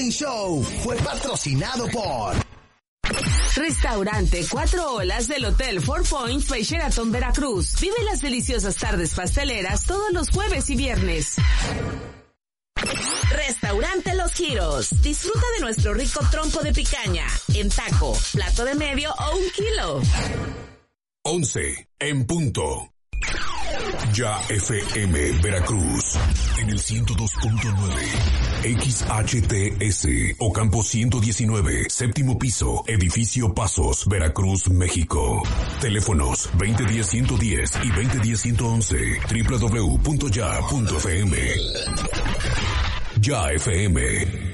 Morning Show fue patrocinado por Restaurante 4 Olas del Hotel Four Points by Sheraton Veracruz. Vive las deliciosas tardes pasteleras todos los jueves y viernes. Restaurante Los Giros. Disfruta de nuestro rico trompo de picaña, en taco, plato de medio o 1 kilo. 11 en punto. Ya FM Veracruz en el 102.9 XHTS Ocampo 119, séptimo piso, edificio Pasos, Veracruz, México. Teléfonos 2010-110 y 2010-111, www.ya.fm. Ya FM.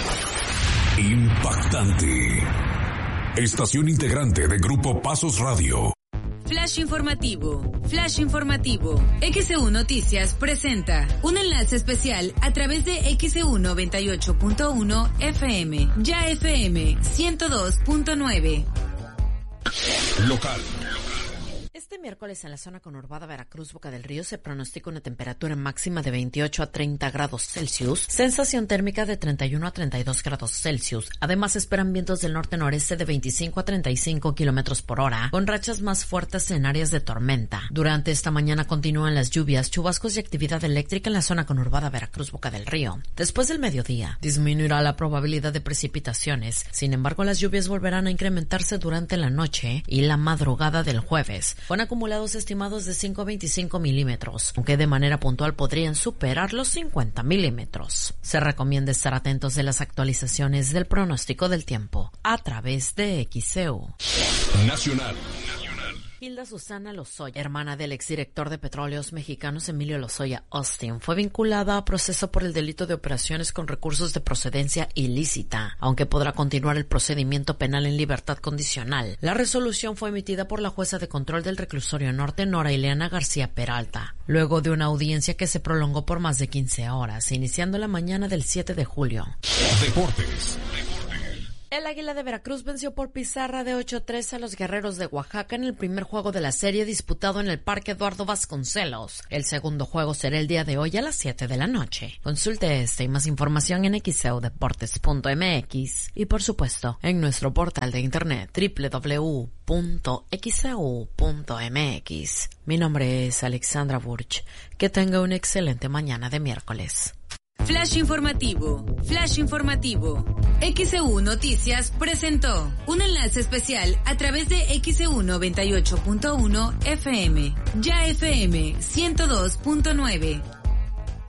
Impactante. Estación integrante de Grupo Pasos Radio. Flash informativo. Flash informativo. XEU Noticias presenta un enlace especial a través de XEU 98.1 FM. Ya FM 102.9. Local. Este miércoles en la zona conurbada Veracruz, Boca del Río, se pronostica una temperatura máxima de 28 a 30 grados Celsius, sensación térmica de 31 a 32 grados Celsius. Además, esperan vientos del norte-noreste de 25 a 35 kilómetros por hora, con rachas más fuertes en áreas de tormenta. Durante esta mañana continúan las lluvias, chubascos y actividad eléctrica en la zona conurbada Veracruz, Boca del Río. Después del mediodía, disminuirá la probabilidad de precipitaciones. Sin embargo, las lluvias volverán a incrementarse durante la noche y la madrugada del jueves, con acumulados estimados de 5 a 25 milímetros, aunque de manera puntual podrían superar los 50 milímetros. Se recomienda estar atentos de las actualizaciones del pronóstico del tiempo a través de XEU. Nacional. Hilda Susana Lozoya, hermana del exdirector de Petróleos Mexicanos Emilio Lozoya Austin, fue vinculada a proceso por el delito de operaciones con recursos de procedencia ilícita, aunque podrá continuar el procedimiento penal en libertad condicional. La resolución fue emitida por la jueza de control del reclusorio norte, Nora Ileana García Peralta, luego de una audiencia que se prolongó por más de 15 horas, iniciando la mañana del 7 de julio. Deportes. El Águila de Veracruz venció por pizarra de 8-3 a los Guerreros de Oaxaca en el primer juego de la serie disputado en el Parque Eduardo Vasconcelos. El segundo juego será el día de hoy a las 7 de la noche. Consulte este y más información en xeudeportes.mx y por supuesto en nuestro portal de internet www.xeu.mx. Mi nombre es Alexandra Burch. Que tenga una excelente mañana de miércoles. Flash informativo. Flash informativo. XEU Noticias presentó un enlace especial a través de XEU 98.1 FM. Ya FM 102.9.